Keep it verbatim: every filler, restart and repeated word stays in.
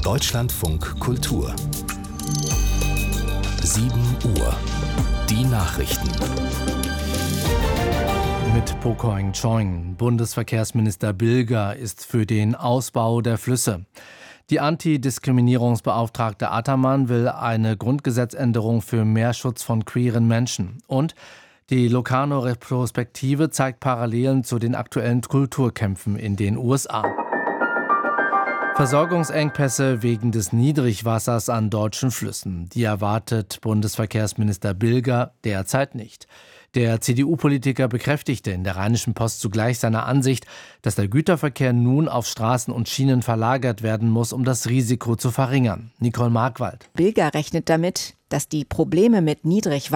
Deutschlandfunk Kultur. sieben Uhr. Die Nachrichten. Mit Pokoing Choing. Bundesverkehrsminister Bilger ist für den Ausbau der Flüsse. Die Antidiskriminierungsbeauftragte Attermann will eine Grundgesetzänderung für mehr Schutz von queeren Menschen. Und die Locarno-Retrospektive zeigt Parallelen zu den aktuellen Kulturkämpfen in den U S A. Versorgungsengpässe wegen des Niedrigwassers an deutschen Flüssen. Die erwartet Bundesverkehrsminister Bilger derzeit nicht. Der C D U-Politiker bekräftigte in der Rheinischen Post zugleich seine Ansicht, dass der Güterverkehr nun auf Straßen und Schienen verlagert werden muss, um das Risiko zu verringern. Nicole Markwald. Bilger rechnet damit, dass die Probleme mit Niedrigwasser